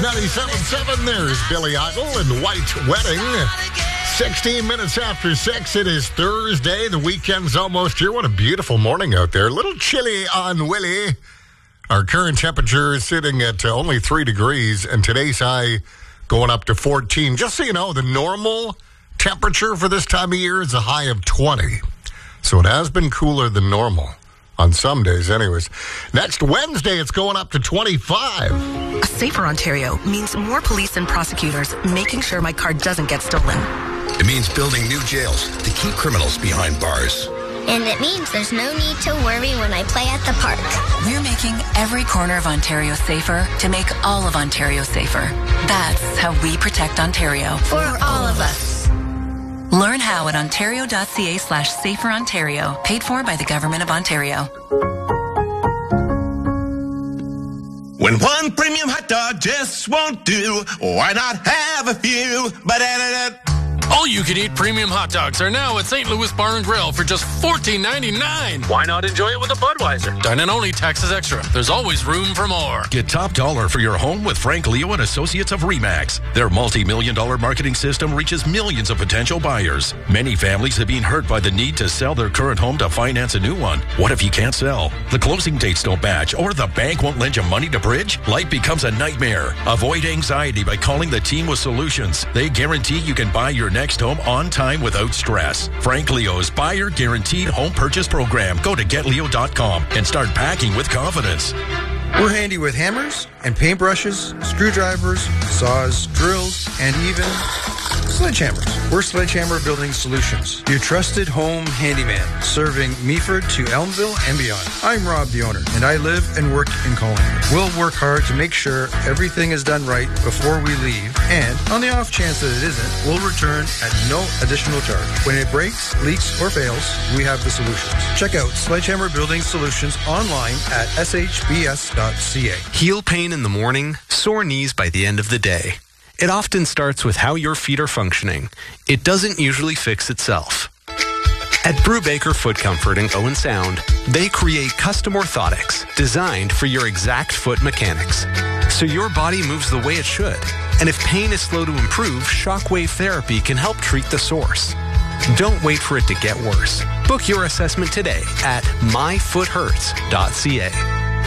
97.7, there's Billy Idol and White Wedding. 16 minutes after 6, it is Thursday. The weekend's almost here. What a beautiful morning out there. A little chilly on Willie. Our current temperature is sitting at only 3 degrees, and today's high going up to 14. Just so you know, the normal temperature for this time of year is a high of 20. So it has been cooler than normal. On some days, anyways. Next Wednesday, it's going up to 25. A safer Ontario means more police and prosecutors making sure my car doesn't get stolen. It means building new jails to keep criminals behind bars. And it means there's no need to worry when I play at the park. We're making every corner of Ontario safer to make all of Ontario safer. That's how we protect Ontario. For all of us. Learn how at ontario.ca/saferontario. Paid for by the Government of Ontario. When one premium hot dog just won't do, why not have a few? All-you-can-eat premium hot dogs are now at St. Louis Bar and Grill for just $14.99. Why not enjoy it with a Budweiser? Dine-in only, taxes extra. There's always room for more. Get top dollar for your home with Frank Leo and Associates of RE/MAX. Their multi-million-dollar marketing system reaches millions of potential buyers. Many families have been hurt by the need to sell their current home to finance a new one. What if you can't sell? The closing dates don't match, or the bank won't lend you money to bridge? Life becomes a nightmare. Avoid anxiety by calling the team with solutions. They guarantee you can buy your next home on time without stress. Frank Leo's Buyer Guaranteed Home Purchase Program. Go to getleo.com and start packing with confidence. We're handy with hammers and paintbrushes, screwdrivers, saws, drills, and even sledgehammers. We're Sledgehammer Building Solutions, your trusted home handyman, serving Meaford to Elmville and beyond. I'm Rob, the owner, and I live and work in Collingwood. We'll work hard to make sure everything is done right before we leave, and on the off chance that it isn't, we'll return at no additional charge. When it breaks, leaks, or fails, we have the solutions. Check out Sledgehammer Building Solutions online at shbs.ca. Heel pain in the morning, sore knees by the end of the day. It often starts with how your feet are functioning. It doesn't usually fix itself. At Brubaker Foot Comfort in Owen Sound, they create custom orthotics designed for your exact foot mechanics, so your body moves the way it should. And if pain is slow to improve, shockwave therapy can help treat the source. Don't wait for it to get worse. Book your assessment today at myfoothurts.ca.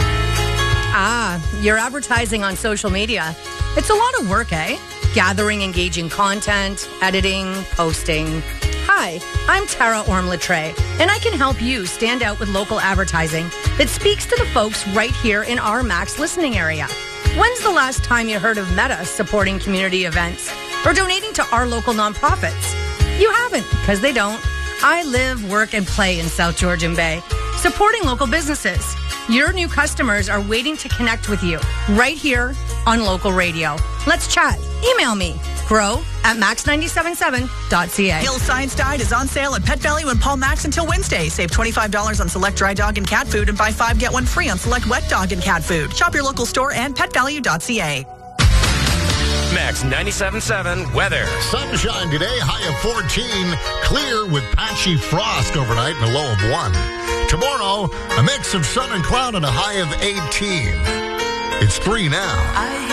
You're advertising on social media. It's a lot of work, eh? Gathering engaging content, editing, posting. Hi, I'm Tara Orm-Latre, and I can help you stand out with local advertising that speaks to the folks right here in our Max listening area. When's the last time you heard of Meta supporting community events or donating to our local nonprofits? You haven't, because they don't. I live, work, and play in South Georgian Bay, supporting local businesses. Your new customers are waiting to connect with you right here on local radio. Let's chat. Email me, grow@max977.ca. Hillside's Diet is on sale at Pet Value and Paul Max until Wednesday. Save $25 on select dry dog and cat food and buy 5 get 1 free on select wet dog and cat food. Shop your local store and petvalue.ca. Max 97.7 weather. Sunshine today, high of 14. Clear with patchy frost overnight and a low of 1. Tomorrow, a mix of sun and cloud and a high of 18. It's 3 now.